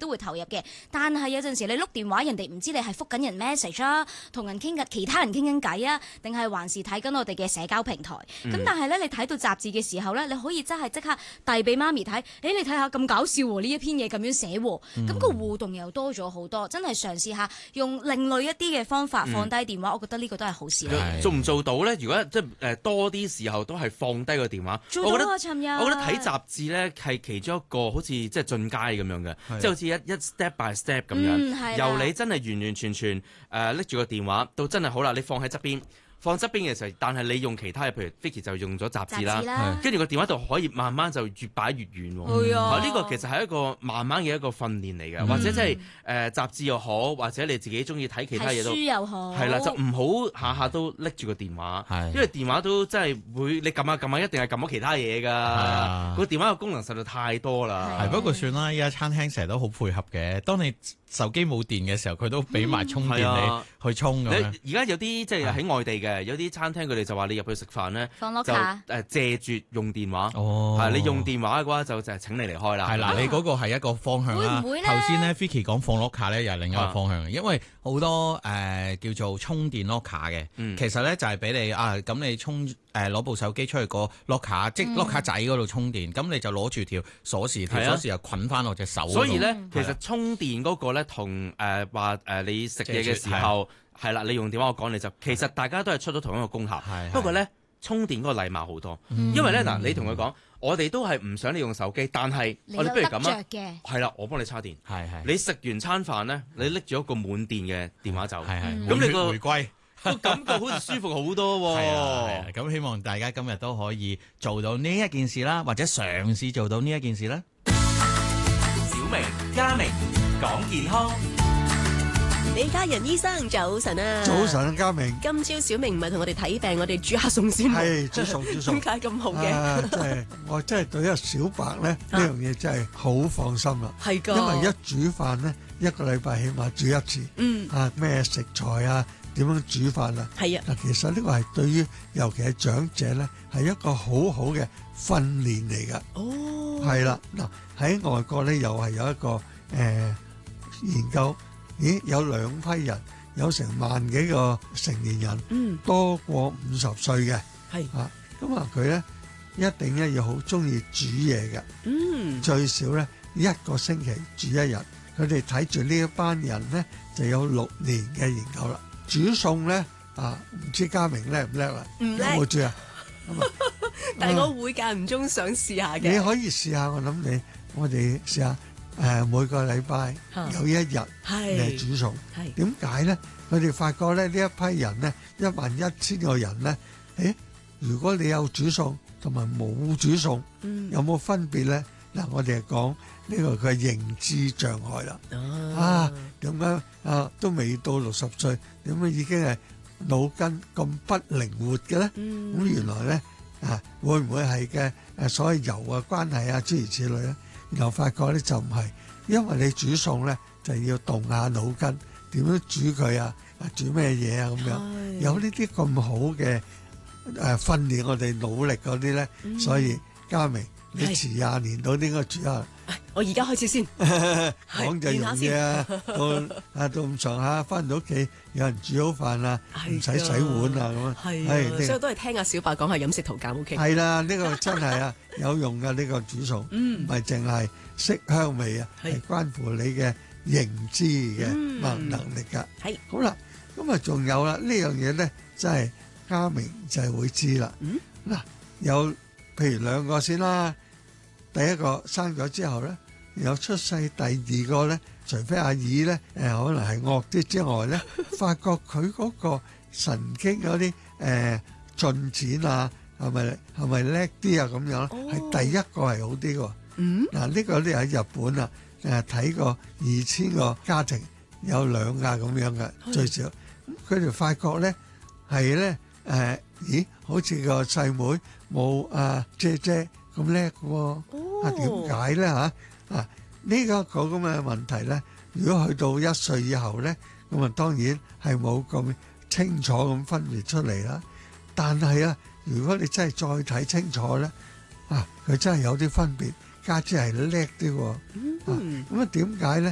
都會投入嘅。但係有陣時你碌電話，人哋唔知你係覆緊人 message 啊，同人傾緊其他人傾緊偈啊，定係還是睇緊我哋嘅社交平台。咁但係咧，你睇到雜誌嘅時候咧，你可以真係即刻遞俾媽咪睇，你睇下咁搞笑喎，呢一篇嘢咁樣寫喎，咁個互動又多咗好多。真係嘗試下用另類一啲嘅方法放低電話，我覺得呢個都係好事嚟。 做唔做到咧？如果即係多啲時候都係放低個電話， 做到啊！尋日我覺得睇雜誌咧係其中一個好似即係進階咁樣嘅，即係好似一 step by step 咁樣，由你真係完完全全拎住個電話到真係好啦，你放喺側邊。放側邊嘅時候，但係你用其他嘅，譬如 Vicky 就用咗雜誌啦，跟住個電話度可以慢慢就越擺越遠喎。呢個其實係一個慢慢嘅一個訓練嚟嘅，或者即係雜誌又好，或者你自己中意睇其他嘢都書又好， 係啦，就唔好下下都拎住個電話，因為電話都真係會你撳下撳下，一定係撳到其他嘢㗎。個電話嘅功能實在太多啦。 係不過算啦，依家餐廳成日都好配合嘅。當你手機冇電嘅時候，佢都俾埋充電你去充咁樣。 而家有啲即係喺外地嘅，有啲餐廳佢哋就話你入去食飯咧，就借住用電話。你用電話嘅話就係請你離開啦。係啦， 你嗰個係一個方向啦。頭先咧 Vicky 講放 lock 卡咧，又係另一個方向。因為好多叫做充電 lock 卡嘅，其實咧就係俾你咁你充攞部手機出去個 lock 卡，即 lock 卡仔嗰度充電，咁你就攞住條鎖匙，條鎖匙又捆翻落隻手。 所以咧，其實充電嗰個咧同話你食嘢嘅時候係啦，你用電話我講你就其實大家都係出咗同一個功效。不過咧充電嗰個禮貌好多，因為咧嗱，你同佢講，我哋都係唔想你用手機，但係我哋不如咁啊，係啦，我幫你叉電。你食完餐飯咧，你拎住一個滿電嘅電話走，咁你個回歸個感覺好似舒服好多喎。 咁希望大家今日都可以做到呢一件事啦，或者嘗試做到呢一件事啦。 小明、嘉明講健康。 李家仁醫生早晨啊！ 早晨，嘉明。 今朝小明唔係同我哋睇病，我哋煮下餸先。 係煮餸。 點解咁好嘅？ 我真係對阿小白咧呢樣嘢真係好放心啦。 係㗎。 因為一煮飯咧，一個禮拜起碼煮一次。咩食材啊？點樣煮飯啊？ 係啊。 嗱，其實呢個係對於尤其係長者咧，係一個好好嘅訓練嚟㗎。 哦。係啦，嗱喺外國咧又係有一個研究。咦，有兩批人，有成萬幾個成年人，多過50歲嘅，咁佢咧一定咧要好中意煮嘢嘅，最少咧一個星期煮一日。佢哋睇住呢一班人咧，就有6年嘅研究啦。煮餸咧唔知嘉明叻唔叻啦？ 唔叻， 有冇煮啊？ 但係我會間唔中想試下嘅。 你可以試下，我哋試下。每個禮拜有一日嚟煮餸，點解咧？佢哋發覺咧呢一批人咧11000個人咧，如果你有煮餸同埋冇煮餸，有冇分別咧？嗱，我哋係講呢個佢係認知障礙啦。點解都未到60歲，點解已經係腦筋咁不靈活嘅咧？咁原來咧會唔會係嘅所謂油嘅關係啊諸如此類咧？然後發覺咧就唔係，因為你煮餸咧就要動下腦筋，點樣煮佢啊？煮咩嘢啊？咁樣有呢啲咁好嘅訓練我哋努力嗰啲咧，所以嘉明你遲20年到應該煮下。 我而家開始先， 講就容易啊！到咁上下翻到屋企，有人煮好飯啦，唔使洗碗啊咁啊。 所以我都係聽阿小白講下飲食圖鑑 OK。 係啦，呢個真係有用噶呢個煮餸，唔係淨係色香味啊，係關乎你嘅認知嘅能力噶。係好啦，咁仲有啦，呢樣嘢咧，真係嘉明就係會知啦。嗱，有譬如2個先啦。第一個生咗之後咧，有出世第2個咧，除非阿姨咧可能係惡啲之外咧，發覺佢嗰個神經嗰啲進展啊，係咪叻啲啊咁樣？係第一個係好啲喎。嗱，呢個咧喺日本啊，睇過2000個家庭有2架咁樣嘅最少。佢哋發覺咧係咧咦，好似個細妹冇姐姐咁叻喎，點解咧嚇？呢個咁嘅問題咧，如果去到1歲以後咧，咁當然係冇咁清楚咁分別出嚟啦。但係如果你真係再睇清楚咧，佢真係有啲分別，家姐係叻啲喎。咁點解咧？